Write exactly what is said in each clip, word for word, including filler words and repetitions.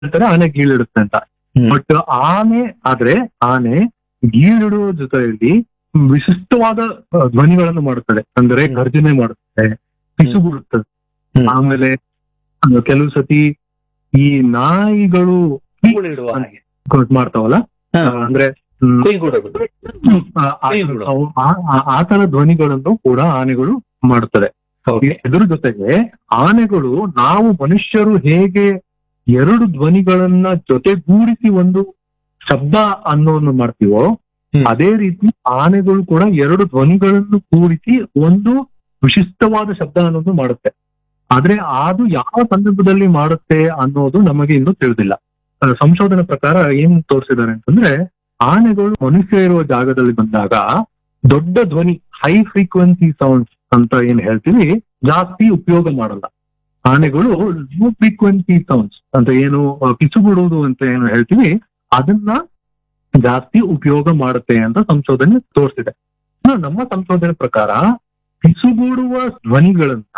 ಹೇಳ್ತಾರೆ ಆನೆ ಗೀಳಿಡುತ್ತೆ ಅಂತ. ಬಟ್ ಆನೆ ಆದ್ರೆ ಆನೆ ಗೀಳಿಡುವ ಜೊತೆಯಲ್ಲಿ ವಿಶಿಷ್ಟವಾದ ಧ್ವನಿಗಳನ್ನು ಮಾಡುತ್ತದೆ. ಅಂದ್ರೆ ಗರ್ಜನೆ ಮಾಡುತ್ತದೆ, ಪಿಸುಗುಡುತ್ತದೆ. ಆಮೇಲೆ ಕೆಲವು ಸತಿ ಈ ನಾಯಿಗಳು ಮಾಡ್ತಾವಲ್ಲ, ಅಂದ್ರೆ ಆತರ ಧ್ವನಿಗಳನ್ನು ಕೂಡ ಆನೆಗಳು ಮಾಡುತ್ತದೆ. ಇದ್ರ ಜೊತೆಗೆ ಆನೆಗಳು ನಾವು ಮನುಷ್ಯರು ಹೇಗೆ ಎರಡು ಧ್ವನಿಗಳನ್ನ ಜೊತೆಗೂಡಿಸಿ ಒಂದು ಶಬ್ದ ಅನ್ನೋವನ್ನು ಮಾಡ್ತೀವೋ, ಅದೇ ರೀತಿ ಆನೆಗಳು ಕೂಡ ಎರಡು ಧ್ವನಿಗಳನ್ನು ಕೂಡಿಸಿ ಒಂದು ವಿಶಿಷ್ಟವಾದ ಶಬ್ದ ಅನ್ನೋದು ಮಾಡುತ್ತೆ. ಆದ್ರೆ ಅದು ಯಾವ ಸಂದರ್ಭದಲ್ಲಿ ಮಾಡುತ್ತೆ ಅನ್ನೋದು ನಮಗೆ ಇನ್ನೂ ತಿಳಿದಿಲ್ಲ. ಸಂಶೋಧನೆ ಪ್ರಕಾರ ಏನ್ ತೋರಿಸಿದ್ದಾರೆ ಅಂತಂದ್ರೆ, ಆನೆಗಳು ಮನುಷ್ಯ ಇರುವ ಜಾಗದಲ್ಲಿ ಬಂದಾಗ ದೊಡ್ಡ ಧ್ವನಿ, ಹೈ ಫ್ರೀಕ್ವೆನ್ಸಿ ಸೌಂಡ್ಸ್ ಅಂತ ಏನ್ ಹೇಳ್ತೀವಿ, ಜಾಸ್ತಿ ಉಪಯೋಗ ಮಾಡಲ್ಲ. ಆನೆಗಳು ಲೋ ಫ್ರೀಕ್ವೆನ್ಸಿ ಸೌಂಡ್ಸ್ ಅಂತ ಏನು ಪಿಸುಗುಡುವುದು ಅಂತ ಏನು ಹೇಳ್ತೀವಿ, ಅದನ್ನ ಜಾಸ್ತಿ ಉಪಯೋಗ ಮಾಡುತ್ತೆ ಅಂತ ಸಂಶೋಧನೆ ತೋರಿಸಿದೆ. ನಮ್ಮ ಸಂಶೋಧನೆ ಪ್ರಕಾರ ಪಿಸುಗುಡುವ ಧ್ವನಿಗಳನ್ನ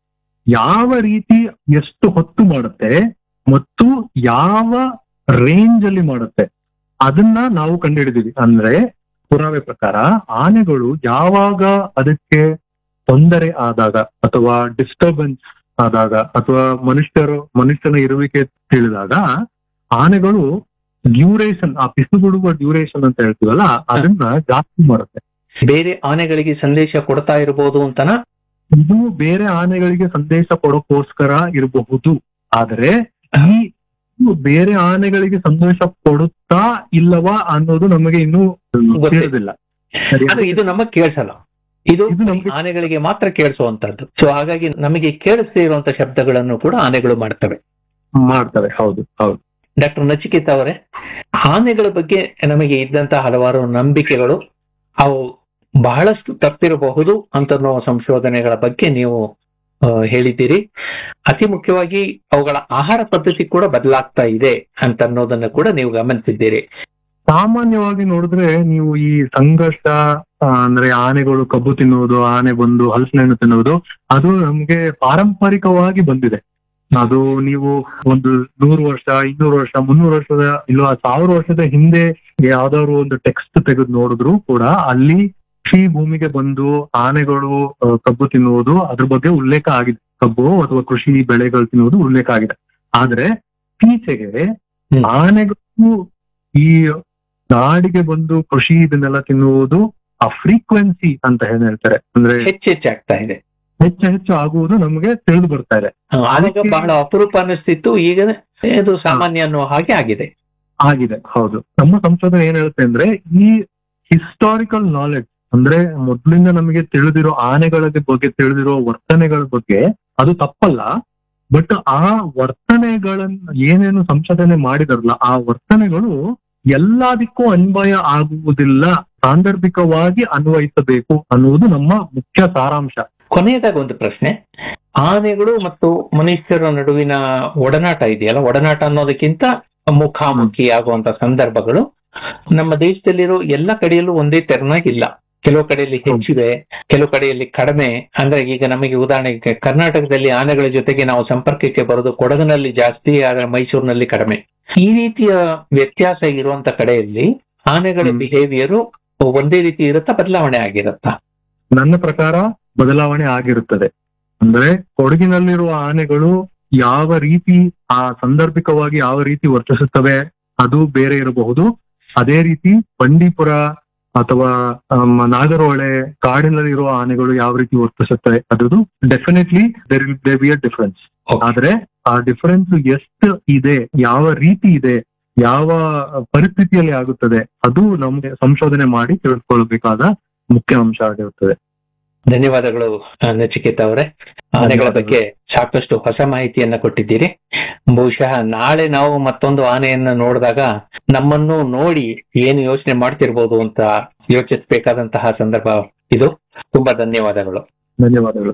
ಯಾವ ರೀತಿ ಎಷ್ಟು ಹೊತ್ತು ಮಾಡುತ್ತೆ ಮತ್ತು ಯಾವ ರೇಂಜ್ ಅಲ್ಲಿ ಮಾಡುತ್ತೆ ಅದನ್ನ ನಾವು ಕಂಡುಹಿಡಿದೀವಿ. ಅಂದ್ರೆ ಪುರಾವೆ ಪ್ರಕಾರ ಆನೆಗಳು ಯಾವಾಗ ಅದಕ್ಕೆ ತೊಂದರೆ ಆದಾಗ ಅಥವಾ ಡಿಸ್ಟರ್ಬೆನ್ಸ್ ಆದಾಗ ಅಥವಾ ಮನುಷ್ಯರು ಮನುಷ್ಯನ ಇರುವಿಕೆ ತಿಳಿದಾಗ ಆನೆಗಳು ಡ್ಯೂರೇಷನ್, ಆ ಪಿಸುಗುಡುವ ಡ್ಯೂರೇಷನ್ ಅಂತ ಹೇಳ್ತೀವಲ್ಲ, ಅದನ್ನ ಜಾಸ್ತಿ ಮಾಡುತ್ತೆ. ಬೇರೆ ಆನೆಗಳಿಗೆ ಸಂದೇಶ ಕೊಡ್ತಾ ಇರಬಹುದು ಅಂತನಾ? ಇದು ಬೇರೆ ಆನೆಗಳಿಗೆ ಸಂದೇಶ ಕೊಡೋಕೋಸ್ಕರ ಇರಬಹುದು. ಆದ್ರೆ ಈ ಬೇರೆ ಆನೆಗಳಿಗೆ ಸಂದೇಶ ಕೊಡುತ್ತಾ ಇಲ್ಲವಾ ಅನ್ನೋದು ನಮಗೆ ಇನ್ನೂ ತಿಳಿದಿಲ್ಲ. ಇದು ನಮಗ್ ಕೇಳಿಸಲ್ಲ, ಇದು ಆನೆಗಳಿಗೆ ಮಾತ್ರ ಕೇಳಿಸುವಂತದ್ದು. ಸೊ ಹಾಗಾಗಿ ನಮಗೆ ಕೇಳಿಸದೇ ಇರುವಂತ ಶಬ್ದಗಳನ್ನು ಕೂಡ ಆನೆಗಳು ಮಾಡ್ತವೆ ಮಾಡ್ತವೆ ಹೌದು ಹೌದು ಡಾಕ್ಟರ್ ನಚಿಕೇತ್ ಅವರೇ, ಆನೆಗಳ ಬಗ್ಗೆ ನಮಗೆ ಇದ್ದಂತಹ ಹಲವಾರು ನಂಬಿಕೆಗಳು ಅವು ಬಹಳಷ್ಟು ತಪ್ಪಿರಬಹುದು ಅಂತ ಸಂಶೋಧನೆಗಳ ಬಗ್ಗೆ ನೀವು ಹೇಳಿದ್ದೀರಿ. ಅತಿ ಮುಖ್ಯವಾಗಿ ಅವುಗಳ ಆಹಾರ ಪದ್ಧತಿ ಕೂಡ ಬದಲಾಗ್ತಾ ಇದೆ ಅಂತ ಅನ್ನೋದನ್ನ ಕೂಡ ನೀವು ಗಮನಿಸಿದ್ದೀರಿ. ಸಾಮಾನ್ಯವಾಗಿ ನೋಡಿದ್ರೆ ನೀವು ಈ ಸಂಘರ್ಷ ಅಂದ್ರೆ ಆನೆಗಳು ಕಬ್ಬು ತಿನ್ನುವುದು, ಆನೆ ಬಂದು ಹಲಸಿನಹಣ್ಣು ತಿನ್ನುವುದು, ಅದು ನಮ್ಗೆ ಪಾರಂಪರಿಕವಾಗಿ ಬಂದಿದೆ. ಅದು ನೀವು ಒಂದು ನೂರು ವರ್ಷ, ಇನ್ನೂರು ವರ್ಷ, ಮುನ್ನೂರು ವರ್ಷದ ಇಲ್ಲ ಸಾವಿರ ವರ್ಷದ ಹಿಂದೆ ಯಾವ್ದಾದ್ರು ಒಂದು ಟೆಕ್ಸ್ಟ್ ತೆಗೆದು ನೋಡಿದ್ರು ಕೂಡ ಅಲ್ಲಿ ಕೃಷಿ ಭೂಮಿಗೆ ಬಂದು ಆನೆಗಳು ಕಬ್ಬು ತಿನ್ನುವುದು ಅದ್ರ ಬಗ್ಗೆ ಉಲ್ಲೇಖ ಆಗಿದೆ. ಕಬ್ಬು ಅಥವಾ ಕೃಷಿ ಬೆಳೆಗಳು ತಿನ್ನುವುದು ಉಲ್ಲೇಖ ಆಗಿದೆ. ಆದ್ರೆ ಇತ್ತೀಚೆಗೆ ಆನೆಗಳು ಈ ನಾಡಿಗೆ ಬಂದು ಕೃಷಿ ಇದನ್ನೆಲ್ಲ ತಿನ್ನುವುದು ಆ ಫ್ರೀಕ್ವೆನ್ಸಿ ಅಂತ ಏನ್ ಹೇಳ್ತಾರೆ, ಅಂದ್ರೆ ಹೆಚ್ಚು ಹೆಚ್ಚಾಗ್ತಾ ಇದೆ, ಹೆಚ್ಚು ಹೆಚ್ಚು ಆಗುವುದು ನಮ್ಗೆ ತಿಳಿದು ಬರ್ತಾ ಇದೆ. ಆಗ ಬಹಳ ಅಪರೂಪ ಅನ್ನಿಸ್ತಿತ್ತು, ಈಗ ಇದು ಸಾಮಾನ್ಯ ಅನ್ನೋ ಹಾಗೆ ಆಗಿದೆ ಆಗಿದೆ ಹೌದು. ನಮ್ಮ ಸಂಶೋಧನೆ ಏನ್ ಹೇಳುತ್ತೆ ಅಂದ್ರೆ, ಈ ಹಿಸ್ಟಾರಿಕಲ್ ನಾಲೆಡ್ಜ್ ಅಂದ್ರೆ ಮೊದ್ಲಿಂದ ನಮಗೆ ತಿಳಿದಿರೋ ಆನೆಗಳ ಬಗ್ಗೆ ತಿಳಿದಿರೋ ವರ್ತನೆಗಳ ಬಗ್ಗೆ ಅದು ತಪ್ಪಲ್ಲ. ಬಟ್ ಆ ವರ್ತನೆಗಳನ್ನ ಏನೇನು ಸಂಶೋಧನೆ ಮಾಡಿದಾರಲ್ಲ, ಆ ವರ್ತನೆಗಳು ಎಲ್ಲದಕ್ಕೂ ಅನ್ವಯ ಆಗುವುದಿಲ್ಲ, ಸಾಂದರ್ಭಿಕವಾಗಿ ಅನ್ವಯಿಸಬೇಕು ಅನ್ನುವುದು ನಮ್ಮ ಮುಖ್ಯ ಸಾರಾಂಶ. ಕೊನೆಯದಾಗ ಒಂದು ಪ್ರಶ್ನೆ, ಆನೆಗಳು ಮತ್ತು ಮನುಷ್ಯರ ನಡುವಿನ ಒಡನಾಟ ಇದೆಯಲ್ಲ, ಒಡನಾಟ ಅನ್ನೋದಕ್ಕಿಂತ ಮುಖಾಮುಖಿ ಆಗುವಂತ ಸಂದರ್ಭಗಳು ನಮ್ಮ ದೇಶದಲ್ಲಿರೋ ಎಲ್ಲ ಕಡೆಯಲ್ಲೂ ಒಂದೇ ತೆರನಾಗಿಲ್ಲ. ಕೆಲವು ಕಡೆಯಲ್ಲಿ ಹೆಚ್ಚಿದೆ, ಕೆಲವು ಕಡೆಯಲ್ಲಿ ಕಡಿಮೆ. ಅಂದ್ರೆ ಈಗ ನಮಗೆ ಉದಾಹರಣೆಗೆ ಕರ್ನಾಟಕದಲ್ಲಿ ಆನೆಗಳ ಜೊತೆಗೆ ನಾವು ಸಂಪರ್ಕಕ್ಕೆ ಬರೋದು ಕೊಡಗಿನಲ್ಲಿ ಜಾಸ್ತಿ, ಆದ್ರೆ ಮೈಸೂರಿನಲ್ಲಿ ಕಡಿಮೆ. ಈ ರೀತಿಯ ವ್ಯತ್ಯಾಸ ಇರುವಂತ ಕಡೆಯಲ್ಲಿ ಆನೆಗಳ ಬಿಹೇವಿಯರು ಒಂದೇ ರೀತಿ ಇರುತ್ತಾ, ಬದಲಾವಣೆ ಆಗಿರುತ್ತಾ? ನನ್ನ ಪ್ರಕಾರ ಬದಲಾವಣೆ ಆಗಿರುತ್ತದೆ. ಅಂದ್ರೆ ಕೊಡಗಿನಲ್ಲಿರುವ ಆನೆಗಳು ಯಾವ ರೀತಿ ಆ ಸಾಂದರ್ಭಿಕವಾಗಿ ಯಾವ ರೀತಿ ವರ್ತಿಸುತ್ತವೆ ಅದು ಬೇರೆ ಇರಬಹುದು. ಅದೇ ರೀತಿ ಬಂಡೀಪುರ ಅಥವಾ ನಾಗರಹೊಳೆ ಕಾಡಿನಲ್ಲಿರುವ ಆನೆಗಳು ಯಾವ ರೀತಿ ವರ್ತಿಸುತ್ತವೆ ಅದು definitely there will there be a difference. ಆದ್ರೆ ಆ ಡಿಫರೆನ್ಸ್ ಎಷ್ಟು ಇದೆ, ಯಾವ ರೀತಿ ಇದೆ, ಯಾವ ಪರಿಸ್ಥಿತಿಯಲ್ಲಿ ಆಗುತ್ತದೆ, ಅದು ನಮ್ಗೆ ಸಂಶೋಧನೆ ಮಾಡಿ ತಿಳಿದುಕೊಳ್ಳಬೇಕಾದ ಮುಖ್ಯ ಅಂಶ ಆಗಿರುತ್ತದೆ. ಧನ್ಯವಾದಗಳು ನಚಿಕೇತ್ ಅವರೇ, ಆನೆಗಳ ಬಗ್ಗೆ ಸಾಕಷ್ಟು ಹೊಸ ಮಾಹಿತಿಯನ್ನ ಕೊಟ್ಟಿದ್ದೀರಿ. ಬಹುಶಃ ನಾಳೆ ನಾವು ಮತ್ತೊಂದು ಆನೆಯನ್ನ ನೋಡಿದಾಗ ನಮ್ಮನ್ನು ನೋಡಿ ಏನು ಯೋಚನೆ ಮಾಡ್ತಿರ್ಬೋದು ಅಂತ ಯೋಚಿಸಬೇಕಾದಂತಹ ಸಂದರ್ಭ ಇದು. ತುಂಬಾ ಧನ್ಯವಾದಗಳು. ಧನ್ಯವಾದಗಳು.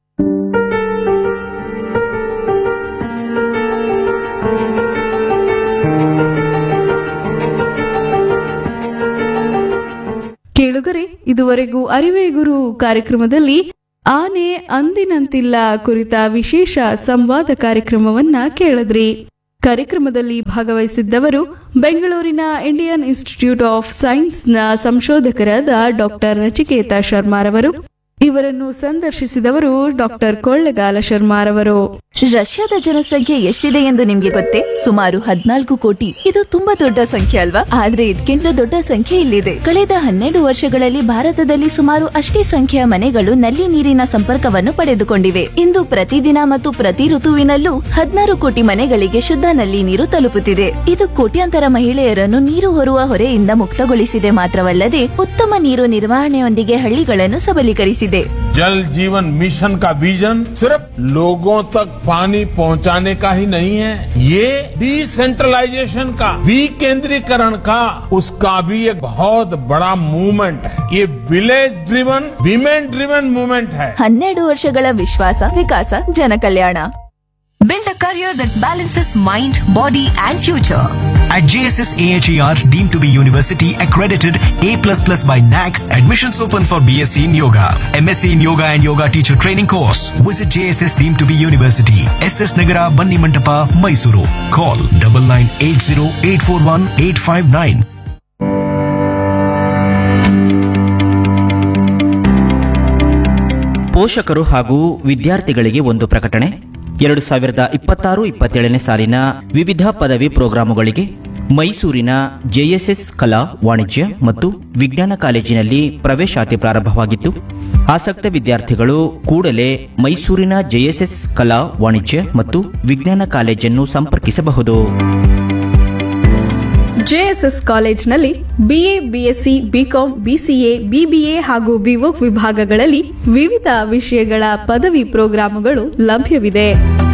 ಕೇಳುಗರೆ, ಇದುವರೆಗೂ ಅರಿವೇ ಗುರು ಕಾರ್ಯಕ್ರಮದಲ್ಲಿ ಆನೆ ಅಂದಿನಂತಿಲ್ಲ ಕುರಿತ ವಿಶೇಷ ಸಂವಾದ ಕಾರ್ಯಕ್ರಮವನ್ನ ಕೇಳಿದ್ರಿ. ಕಾರ್ಯಕ್ರಮದಲ್ಲಿ ಭಾಗವಹಿಸಿದ್ದವರು ಬೆಂಗಳೂರಿನ Indian institute of ಸೈನ್ಸ್ನ ಸಂಶೋಧಕರಾದ doctor Nachiketa ಶರ್ಮಾರವರು. ಇವರನ್ನು ಸಂದರ್ಶಿಸಿದವರು ಡಾಕ್ಟರ್ ಕೊಳ್ಳೆಗಾಲ ಶರ್ಮಾರವರು. ರಷ್ಯಾದ ಜನಸಂಖ್ಯೆ ಎಷ್ಟಿದೆ ಎಂದು ನಿಮ್ಗೆ ಗೊತ್ತೇ? ಸುಮಾರು ಹದಿನಾಲ್ಕು ಕೋಟಿ. ಇದು ತುಂಬಾ ದೊಡ್ಡ ಸಂಖ್ಯೆ ಅಲ್ವಾ? ಆದ್ರೆ ಇದಕ್ಕಿಂತ ದೊಡ್ಡ ಸಂಖ್ಯೆ ಇಲ್ಲಿದೆ. ಕಳೆದ ಹನ್ನೆರಡು ವರ್ಷಗಳಲ್ಲಿ ಭಾರತದಲ್ಲಿ ಸುಮಾರು ಅಷ್ಟೇ ಸಂಖ್ಯೆಯ ಮನೆಗಳು ನಲ್ಲಿ ನೀರಿನ ಸಂಪರ್ಕವನ್ನು ಪಡೆದುಕೊಂಡಿವೆ. ಇಂದು ಪ್ರತಿದಿನ ಮತ್ತು ಪ್ರತಿ ಋತುವಿನಲ್ಲೂ ಹದಿನಾರು ಕೋಟಿ ಮನೆಗಳಿಗೆ ಶುದ್ಧ ನಲ್ಲಿ ನೀರು ತಲುಪುತ್ತಿದೆ. ಇದು ಕೋಟ್ಯಾಂತರ ಮಹಿಳೆಯರನ್ನು ನೀರು ಹೊರುವ ಹೊರೆಯಿಂದ ಮುಕ್ತಗೊಳಿಸಿದೆ. ಮಾತ್ರವಲ್ಲದೆ ಉತ್ತಮ ನೀರು ನಿರ್ವಹಣೆಯೊಂದಿಗೆ ಹಳ್ಳಿಗಳನ್ನು ಸಬಲೀಕರಿಸಿದೆ. जल जीवन मिशन का विजन सिर्फ लोगों तक पानी पहुंचाने का ही नहीं है, ये डिसेंट्रलाइजेशन का, विकेंद्रीकरण का, उसका भी एक बहुत बड़ा मूवमेंट है. ये village driven, women driven movement है. ಹನ್ನೆರಡು ವರ್ಷಗಳ ವಿಶ್ವಾಸ, ವಿಕಾಸ, ಜನಕಲ್ಯಾಣ. Build a career that balances mind, body and future. At J S S A H E R, deemed to be university accredited A plus plus by N A C, admissions open for B S c in Yoga, M S c in Yoga and Yoga Teacher Training course. Visit J S S deemed to be university, S S Nagara, Banni Mantapa, Mysuru. Call double nine eight zero eight four one eight five nine. ಪೋಷಕರು ಹಾಗೂ ವಿದ್ಯಾರ್ಥಿಗಳಿಗೆ ಒಂದು ಪ್ರಕಟಣೆ. ಎರಡು ಸಾವಿರದ ಇಪ್ಪತ್ತಾರು ಇಪ್ಪತ್ತೇಳನೇ ಸಾಲಿನ ವಿವಿಧ ಪದವಿ ಪ್ರೋಗ್ರಾಮುಗಳಿಗೆ ಮೈಸೂರಿನ ಜೆಎಸ್ಎಸ್ ಕಲಾ, ವಾಣಿಜ್ಯ ಮತ್ತು ವಿಜ್ಞಾನ ಕಾಲೇಜಿನಲ್ಲಿ ಪ್ರವೇಶಾತಿ ಪ್ರಾರಂಭವಾಗಿತ್ತು. ಆಸಕ್ತ ವಿದ್ಯಾರ್ಥಿಗಳು ಕೂಡಲೇ ಮೈಸೂರಿನ ಜೆಎಸ್ಎಸ್ ಕಲಾ, ವಾಣಿಜ್ಯ ಮತ್ತು ವಿಜ್ಞಾನ ಕಾಲೇಜನ್ನು ಸಂಪರ್ಕಿಸಬಹುದು. ಜೆಎಸ್ಎಸ್ ಕಾಲೇಜ್ನಲ್ಲಿ BA, BSc, BCom, BCA, BBA ಹಾಗೂ ಬಿವೋಕ್ ವಿಭಾಗಗಳಲ್ಲಿ ವಿವಿಧ ವಿಷಯಗಳ ಪದವಿ ಪ್ರೋಗ್ರಾಮುಗಳು ಲಭ್ಯವಿದೆ.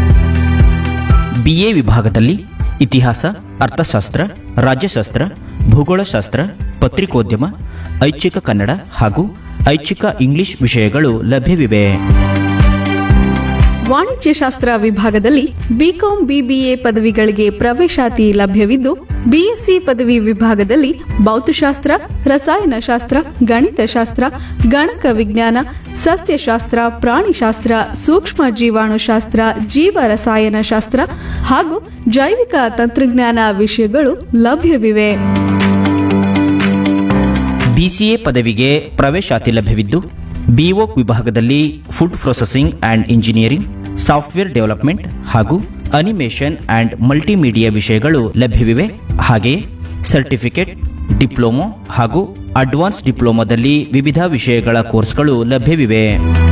ಬಿಎ ವಿಭಾಗದಲ್ಲಿ ಇತಿಹಾಸ, ಅರ್ಥಶಾಸ್ತ್ರ, ರಾಜ್ಯಶಾಸ್ತ್ರ, ಭೂಗೋಳಶಾಸ್ತ್ರ, ಪತ್ರಿಕೋದ್ಯಮ, ಐಚ್ಛಿಕ ಕನ್ನಡ ಹಾಗೂ ಐಚ್ಛಿಕ ಇಂಗ್ಲಿಷ್ ವಿಷಯಗಳು ಲಭ್ಯವಿವೆ. ವಾಣಿಜ್ಯಶಾಸ್ತ್ರ ವಿಭಾಗದಲ್ಲಿ ಬಿಕಾಂ, ಬಿಬಿಎ ಪದವಿಗಳಿಗೆ ಪ್ರವೇಶಾತಿ ಲಭ್ಯವಿದ್ದು, ಬಿಎಸ್ಸಿ ಪದವಿ ವಿಭಾಗದಲ್ಲಿ ಭೌತಶಾಸ್ತ್ರ, ರಸಾಯನಶಾಸ್ತ್ರ, ಗಣಿತಶಾಸ್ತ್ರ, ಗಣಕ ವಿಜ್ಞಾನ, ಸಸ್ಯಶಾಸ್ತ್ರ, ಪ್ರಾಣಿಶಾಸ್ತ್ರ, ಸೂಕ್ಷ್ಮ ಜೀವಾಣುಶಾಸ್ತ್ರ, ಜೀವ ರಸಾಯನಶಾಸ್ತ್ರ ಹಾಗೂ ಜೈವಿಕ ತಂತ್ರಜ್ಞಾನ ವಿಷಯಗಳು ಲಭ್ಯವಿವೆ. ಬಿಸಿಎ ಪದವಿಗೆ ಪ್ರವೇಶಾತಿ ಲಭ್ಯವಿದ್ದು, ಬಿಒಕ್ ವಿಭಾಗದಲ್ಲಿ food processing and engineering, software development ಹಾಗೂ ಅನಿಮೇಷನ್ ಅಂಡ್ ಮಲ್ಟಿಮೀಡಿಯಾ ವಿಷಯಗಳು ಲಭ್ಯವಿವೆ. ಹಾಗೆಯೇ ಸರ್ಟಿಫಿಕೇಟ್, ಡಿಪ್ಲೊಮೊ ಹಾಗೂ ಅಡ್ವಾನ್ಸ್ ಡಿಪ್ಲೊಮೊದಲ್ಲಿ ವಿವಿಧ ವಿಷಯಗಳ ಕೋರ್ಸ್ಗಳು ಲಭ್ಯವಿವೆ.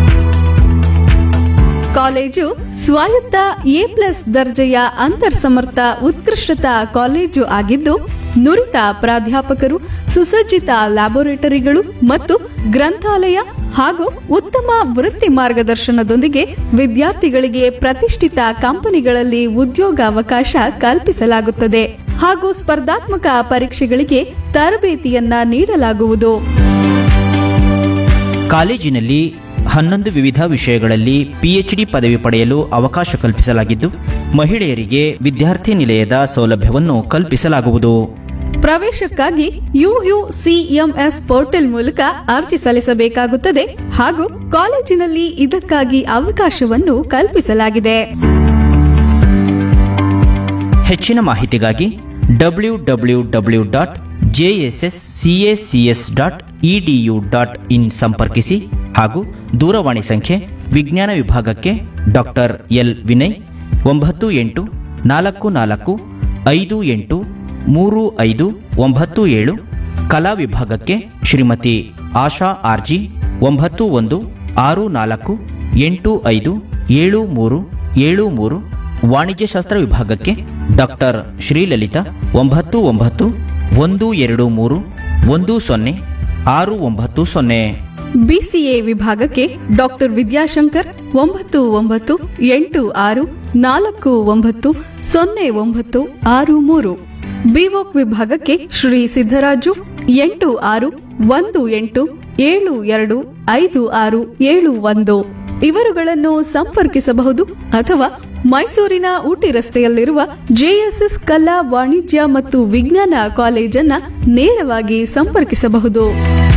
ಕಾಲೇಜು ಸ್ವಾಯತ್ತ ಎ ಪ್ಲಸ್ ದರ್ಜೆಯ ಅಂತರ್ಸಮರ್ಥ ಉತ್ಕೃಷ್ಟತಾ ಕಾಲೇಜು ಆಗಿದ್ದು, ನುರಿತ ಪ್ರಾಧ್ಯಾಪಕರು, ಸುಸಜ್ಜಿತ ಲ್ಯಾಬೊರೇಟರಿಗಳು ಮತ್ತು ಗ್ರಂಥಾಲಯ ಹಾಗೂ ಉತ್ತಮ ವೃತ್ತಿ ಮಾರ್ಗದರ್ಶನದೊಂದಿಗೆ ವಿದ್ಯಾರ್ಥಿಗಳಿಗೆ ಪ್ರತಿಷ್ಠಿತ ಕಂಪನಿಗಳಲ್ಲಿ ಉದ್ಯೋಗಾವಕಾಶ ಕಲ್ಪಿಸಲಾಗುತ್ತದೆ ಹಾಗೂ ಸ್ಪರ್ಧಾತ್ಮಕ ಪರೀಕ್ಷೆಗಳಿಗೆ ತರಬೇತಿಯನ್ನ ನೀಡಲಾಗುವುದು. ಕಾಲೇಜಿನಲ್ಲಿ ಹನ್ನೊಂದು ವಿವಿಧ ವಿಷಯಗಳಲ್ಲಿ ಪಿಎಚ್ಡಿ ಪದವಿ ಪಡೆಯಲು ಅವಕಾಶ ಕಲ್ಪಿಸಲಾಗಿದ್ದು, ಮಹಿಳೆಯರಿಗೆ ವಿದ್ಯಾರ್ಥಿ ನಿಲಯದ ಸೌಲಭ್ಯವನ್ನು ಕಲ್ಪಿಸಲಾಗುವುದು. ಪ್ರವೇಶಕ್ಕಾಗಿ ಯುಯುಸಿಎಂಎಸ್ ಪೋರ್ಟಲ್ ಮೂಲಕ ಅರ್ಜಿ ಸಲ್ಲಿಸಬೇಕಾಗುತ್ತದೆ ಹಾಗೂ ಕಾಲೇಜಿನಲ್ಲಿ ಇದಕ್ಕಾಗಿ ಅವಕಾಶವನ್ನು ಕಲ್ಪಿಸಲಾಗಿದೆ. ಹೆಚ್ಚಿನ ಮಾಹಿತಿಗಾಗಿ W W W dot ಜೆಎಸ್ಎಸ್ಸಿಎಸಿಎಸ್ dot edu dot in ಸಂಪರ್ಕಿಸಿ ಹಾಗೂ ದೂರವಾಣಿ ಸಂಖ್ಯೆ ವಿಜ್ಞಾನ ವಿಭಾಗಕ್ಕೆ ಡಾಕ್ಟರ್ ಎಲ್ ವಿನಯ್ ಒಂಬತ್ತು ಎಂಟು ನಾಲ್ಕು ನಾಲ್ಕು ಐದು ಎಂಟು ಮೂರು ಐದು ಒಂಬತ್ತು ಏಳು, ಕಲಾ ವಿಭಾಗಕ್ಕೆ ಶ್ರೀಮತಿ ಆಶಾ ಆರ್ಜಿ ಒಂಬತ್ತು ಒಂದು ಆರು ನಾಲ್ಕು ಎಂಟು ಐದು ಏಳು ಮೂರು ಏಳು ಮೂರು, ವಾಣಿಜ್ಯಶಾಸ್ತ್ರ ವಿಭಾಗಕ್ಕೆ ಡಾಕ್ಟರ್ ಶ್ರೀಲಲಿತಾ ಒಂಬತ್ತು ಒಂಬತ್ತು ಒಂದು ಎರಡು ಮೂರು ಒಂದು ಸೊನ್ನೆ ಆರು ಒಂಬತ್ತು ಸೊನ್ನೆ. ಬಿಸಿಎ ವಿಭಾಗಕ್ಕೆ ಡಾಕ್ಟರ್ ವಿದ್ಯಾಶಂಕರ್ ಒಂಬತ್ತು ಒಂಬತ್ತು ಎಂಟು ಆರು ನಾಲ್ಕು ಒಂಬತ್ತು ಸೊನ್ನೆ ಒಂಬತ್ತು ಆರು ಮೂರು. ಬಿವೋಕ್ ವಿಭಾಗಕ್ಕೆ ಶ್ರೀ ಸಿದ್ದರಾಜು ಎಂಟು ಆರು ಒಂದು ಎಂಟು ಏಳು ಎರಡು ಐದು ಆರು ಏಳು ಒಂದು. ಇವರುಗಳನ್ನು ಸಂಪರ್ಕಿಸಬಹುದು ಅಥವಾ ಮೈಸೂರಿನ ಊಟಿ ರಸ್ತೆಯಲ್ಲಿರುವ ಜೆಎಸ್ಎಸ್ ಕಲಾ, ವಾಣಿಜ್ಯ ಮತ್ತು ವಿಜ್ಞಾನ ಕಾಲೇಜನ್ನ ನೇರವಾಗಿ ಸಂಪರ್ಕಿಸಬಹುದು.